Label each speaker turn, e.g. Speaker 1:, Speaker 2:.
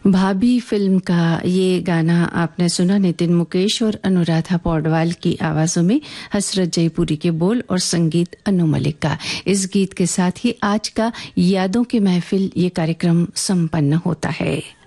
Speaker 1: भाभी फिल्म का ये गाना आपने सुना, नितिन मुकेश और अनुराधा पौडवाल की आवाजों में, हसरत जयपुरी के बोल और संगीत अनु मलिक का। इस गीत के साथ ही आज का यादों की महफिल ये कार्यक्रम संपन्न होता है।